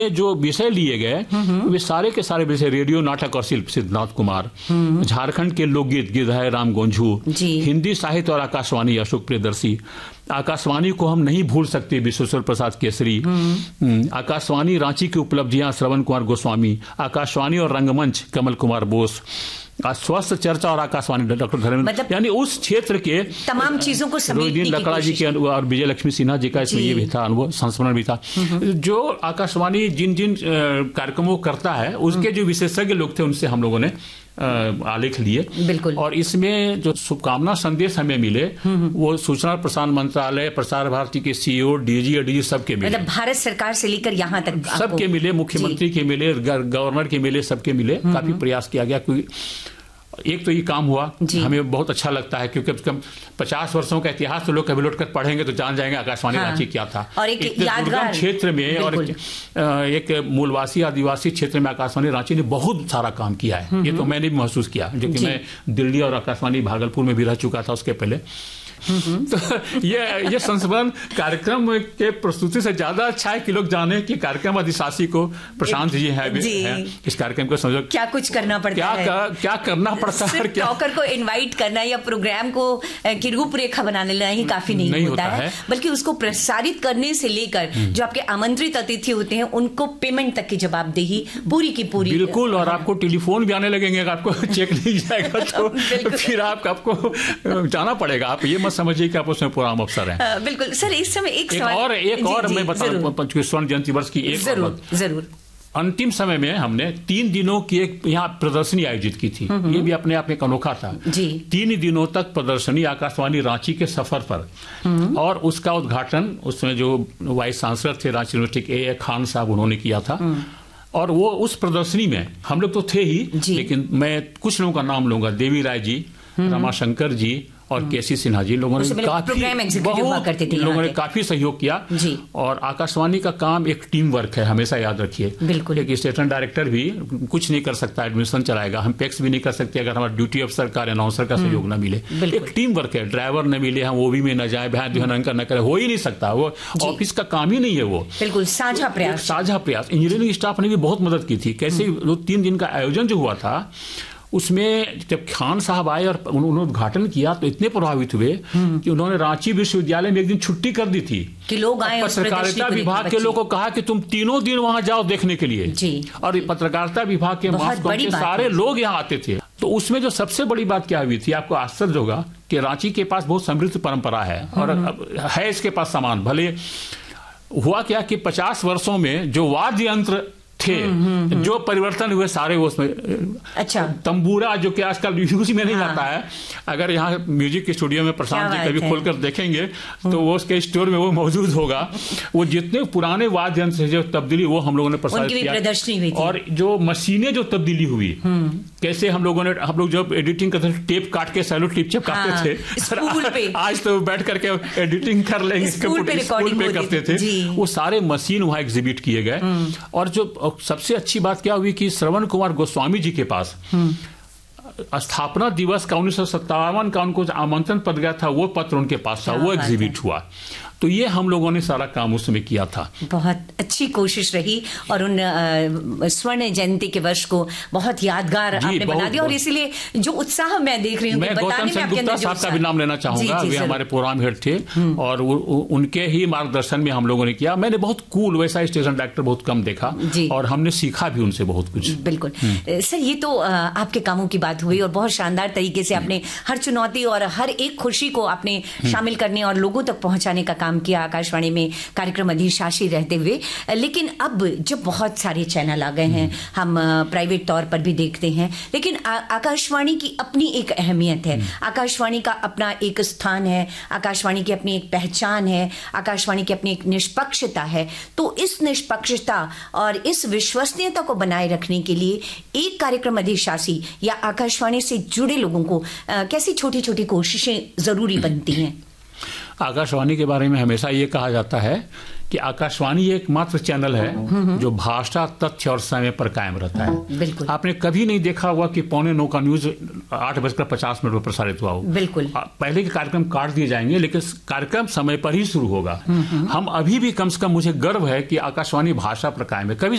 जो विषय लिए गए वे सारे के सारे विषय रेडियो नाटक और शिल्प सिद्धार्थ कुमार, झारखंड के लोकगीत गिरधारी राम गोंझू, हिंदी साहित्य और आकाशवाणी अशोक प्रियदर्शी, आकाशवाणी को हम नहीं भूल सकते विश्वेश्वर प्रसाद केसरी, आकाशवाणी रांची की उपलब्धियां श्रवण कुमार गोस्वामी, आकाशवाणी और रंगमंच कमल कुमार बोस, स्वस्थ चर्चा और आकाशवाणी डॉक्टर धर्मेंद्र, मतलब यानी उस क्षेत्र के तमाम चीजों को रोहिणी लकड़ा जी के और विजय लक्ष्मी सिन्हा जी का इसमें ये भी था, अनुभव संस्मरण भी था। जो आकाशवाणी जिन जिन कार्यक्रमों को करता है उसके जो विशेषज्ञ लोग थे उनसे हम लोगों ने आलेख लिए। बिल्कुल। और इसमें जो शुभकामना संदेश हमें मिले वो सूचना प्रसारण मंत्रालय, प्रसार भारती के सीईओ, डीजी और डीजी सबके मिले, मतलब भारत सरकार से लेकर यहाँ तक सबके मिले, मुख्यमंत्री के मिले, गवर्नर के मिले, सबके मिले। काफी प्रयास किया गया। कोई एक तो ये काम हुआ, हमें बहुत अच्छा लगता है क्योंकि 50 वर्षों का इतिहास तो लोग कभी लौट कर पढ़ेंगे तो जान जाएंगे आकाशवाणी रांची क्या था। और एक यादगार क्षेत्र में और एक मूलवासी आदिवासी क्षेत्र में आकाशवाणी रांची ने बहुत सारा काम किया है। ये तो मैंने भी महसूस किया, जो कि मैं दिल्ली और आकाशवाणी भागलपुर में भी रह चुका था उसके पहले। तो ये संस्मरण कार्यक्रम के प्रस्तुति से ज्यादा अच्छा है कि लोग जाने कि कार्यक्रम अधिशासी को प्रशांत जी है इस कार्यक्रम को समझो क्या कुछ करना पड़ता है, क्या करना पड़ता है। टॉकर को इनवाइट करना या प्रोग्राम को की रूपरेखा बनाने लेना ही काफी नहीं होता है, बल्कि उसको प्रसारित करने से लेकर जो आपके आमंत्रित अतिथि होते हैं उनको पेमेंट तक की जवाबदेही पूरी की पूरी। बिल्कुल। और आपको टेलीफोन भी आने लगेंगे, अगर आपको चेक नहीं जाएगा तो फिर आपको जाना पड़ेगा। आप ये समझिए कि आप उसमें पूरा अवसर है। बिल्कुल सर। इस समय एक और मैं बता स्वर्ण जयंती वर्ष की एक जरूर अंतिम समय में हमने 3 दिनों की एक यहाँ प्रदर्शनी आयोजित की थी। ये भी अपने आप में एक अनोखा था। 3 दिनों तक प्रदर्शनी आकाशवाणी रांची के सफर पर, और उसका उद्घाटन उसमें जो वाइस चांसलर थे रांची यूनिवर्सिटी के ए खान साहब उन्होंने किया था। और वो उस प्रदर्शनी में हम लोग तो थे ही, लेकिन मैं कुछ लोगों का नाम लूंगा, देवी राय जी, रमाशंकर जी और केसी सिन्हा जी, लोगों ने काफी सहयोग किया। और आकाशवाणी का काम एक टीम वर्क है, हमेशा याद रखिए। बिल्कुल। एक स्टेशन डायरेक्टर भी कुछ नहीं कर सकता, एडमिशन चलाएगा, हम पैक्स भी नहीं कर सकते अगर हमारा ड्यूटी अफसर का अनाउंसर का सहयोग न मिले। एक टीम वर्क है, ड्राइवर न मिले, हम वो भी में न जाए, न करे, हो ही नहीं सकता। वो ऑफिस का काम ही नहीं है, वो बिल्कुल साझा प्रयास। इंजीनियरिंग स्टाफ ने भी बहुत मदद की थी। कैसे 3 दिन का आयोजन जो हुआ था उसमें जब खान साहब आए और उन्होंने उद्घाटन किया तो इतने प्रभावित हुए कि उन्होंने रांची विश्वविद्यालय में एक दिन छुट्टी कर दी थी कि लोग आए। पत्रकारिता विभाग के लोगों को कहा कि तुम 3 दिन वहां जाओ देखने के लिए। और पत्रकारिता विभाग के सारे लोग यहाँ आते थे। तो उसमें जो सबसे बड़ी बात क्या हुई थी, आपको आश्चर्य होगा कि रांची के पास बहुत समृद्ध परंपरा है और है इसके पास सामान। भले हुआ क्या कि 50 वर्षों में जो वाद्य यंत्र थे जो परिवर्तन हुए सारे वो उसमें, अच्छा, तंबूरा जो कि आजकल यूज में नहीं आता है, अगर यहाँ म्यूजिक के स्टूडियो में प्रशांत जी कभी खोलकर देखेंगे तो वो उसके स्टोर में वो मौजूद होगा। वो जितने पुराने वाद्य यंत्र से जो तब्दीली वो हम लोगों ने प्रसारित किया। और जो मशीनें जो तब्दीली हुई, कैसे हम लोग जब एडिटिंग करते थे टेप काट के सैलो टेप चिपकाते थे, आज तो बैठ करके एडिटिंग कर लेंगे, स्कूल पे करते थे। वो सारे मशीन वहां एग्जिबिट किए गए। और जो सबसे अच्छी बात क्या हुई कि श्रवण कुमार गोस्वामी जी के पास स्थापना दिवस का 1957 का उनको आमंत्रण पत्र गया था, वो पत्र उनके पास था, वो एग्जिबिट हुआ। तो ये हम लोगों ने सारा काम उस समय किया था। बहुत अच्छी कोशिश रही और उन स्वर्ण जयंती के वर्ष को बहुत यादगार आपने बना दिया। और इसीलिए जो उत्साह मैं देख रही हूँ, मैं गौतम गुप्ता साहब का भी नाम लेना चाहूंगा। वे हमारे प्रोग्राम हेड थे और उनके ही मार्गदर्शन में हम लोगों ने किया। मैंने बहुत कूल वैसा स्टेशन डायरेक्टर बहुत कम देखा और हमने सीखा भी उनसे बहुत कुछ। बिल्कुल सर, ये तो आपके कामों की बात हुई और बहुत शानदार तरीके से आपने हर चुनौती और हर एक खुशी को आपने शामिल करने और लोगों तक पहुंचाने का काम किया आकाशवाणी में कार्यक्रम अधिशासी रहते हुए। लेकिन अब जब बहुत सारे चैनल आ गए हैं, हम प्राइवेट तौर पर भी देखते हैं, लेकिन आकाशवाणी की अपनी एक अहमियत है, आकाशवाणी का अपना एक स्थान है, आकाशवाणी की अपनी एक पहचान है, आकाशवाणी की अपनी एक निष्पक्षता है। तो इस निष्पक्षता और इस विश्वसनीयता को बनाए रखने के लिए एक कार्यक्रम अधिशासी या आकाशवाणी से जुड़े लोगों को कैसी छोटी छोटी कोशिशें जरूरी बनती हैं? आकाशवाणी के बारे में हमेशा ये कहा जाता है कि आकाशवाणी एकमात्र चैनल है जो भाषा, तथ्य और समय पर कायम रहता है। बिल्कुल। आपने कभी नहीं देखा हुआ कि 9:15 का न्यूज 8:50 पर प्रसारित हुआ हो। बिल्कुल। पहले के कार्यक्रम काट दिए जाएंगे, लेकिन कार्यक्रम समय पर ही शुरू होगा। हम अभी भी कम से कम, मुझे गर्व है कि आकाशवाणी भाषा पर कायम है। कभी